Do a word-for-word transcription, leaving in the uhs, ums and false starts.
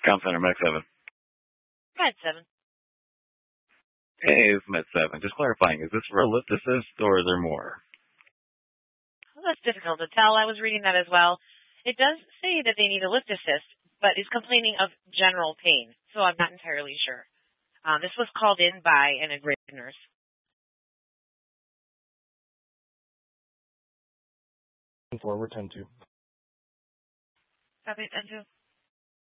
Com Center, Med seven. Med seven. Hey, it's Med seven. Just clarifying, is this for a lift assist or is there more? Well, that's difficult to tell. I was reading that as well. It does say that they need a lift assist, but is complaining of general pain, so I'm not entirely sure. Um, this was called in by an integrated nurse. Forward ten two. Copy, ten two.